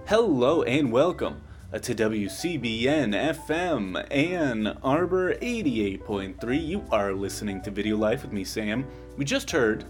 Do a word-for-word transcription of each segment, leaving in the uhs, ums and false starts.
Hello and welcome uh, to W C B N F M Ann Arbor eighty-eight point three. You are listening to Video Life with me, Sam. We just heard,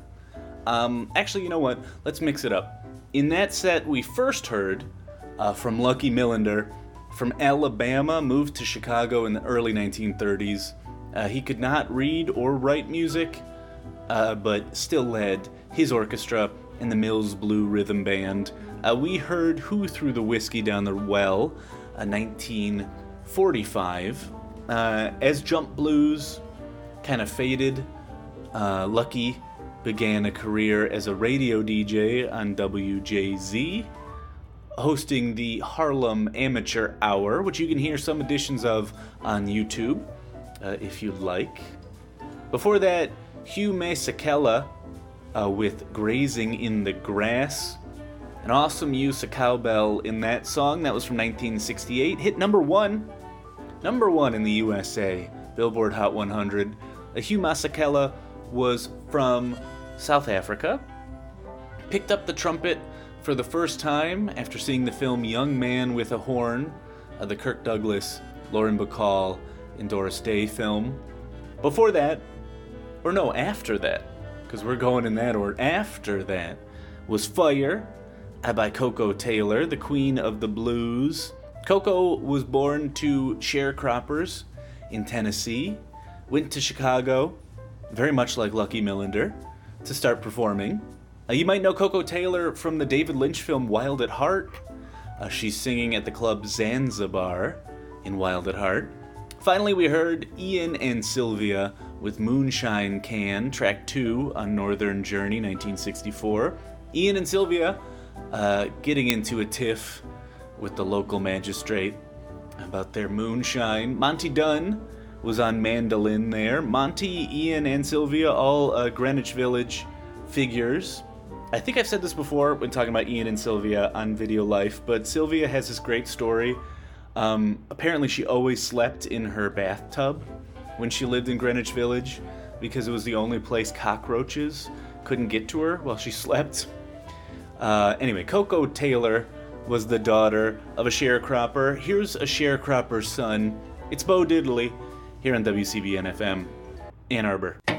um, actually, you know what? Let's mix it up. In that set, we first heard uh, from Lucky Millinder, from Alabama, moved to Chicago in the early nineteen thirties. Uh, he could not read or write music, uh, but still led his orchestra in the Mills Blue Rhythm Band. Uh, we heard Who Threw the Whiskey Down the Well, uh, nineteen forty-five. Uh, as Jump Blues kind of faded, uh, Lucky began a career as a radio D J on W J Z, hosting the Harlem Amateur Hour, which you can hear some editions of on YouTube, uh, if you'd like. Before that, Hugh Masekela uh, with Grazing in the Grass. An awesome use of cowbell in that song. That was from nineteen sixty-eight. Hit number one. Number one in the U S A. Billboard Hot one hundred. Uh, Hugh Masekela was from South Africa. Picked up the trumpet for the first time after seeing the film Young Man with a Horn, uh, the Kirk Douglas, Lauren Bacall, and Doris Day film. Before that, or no, after that, because we're going in that order. After that was Fire, uh, by Koko Taylor, the Queen of the Blues. Koko was born to sharecroppers in Tennessee, went to Chicago, very much like Lucky Millinder, to start performing. Uh, you might know Koko Taylor from the David Lynch film Wild at Heart. Uh, she's singing at the club Zanzibar in Wild at Heart. Finally, we heard Ian and Sylvia with Moonshine Can, track two on Northern Journey, nineteen sixty-four. Ian and Sylvia uh, getting into a tiff with the local magistrate about their moonshine. Monty Dunn was on mandolin there. Monty, Ian, and Sylvia, all uh, Greenwich Village figures. I think I've said this before when talking about Ian and Sylvia on Video Life, but Sylvia has this great story. Um, apparently she always slept in her bathtub when she lived in Greenwich Village because it was the only place cockroaches couldn't get to her while she slept. Uh, anyway, Koko Taylor was the daughter of a sharecropper. Here's a sharecropper's son. It's Bo Diddley here on W C B N F M, Ann Arbor.